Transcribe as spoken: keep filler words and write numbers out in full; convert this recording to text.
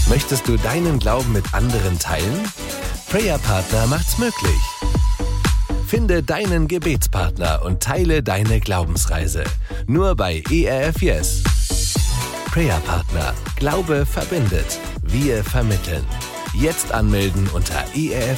Möchtest du deinen Glauben mit anderen teilen? Prayer Partner macht's möglich. Finde deinen Gebetspartner und teile deine Glaubensreise. Nur bei E R F Yes. Prayer Partner. Glaube verbindet. Wir vermitteln. Jetzt anmelden unter e r f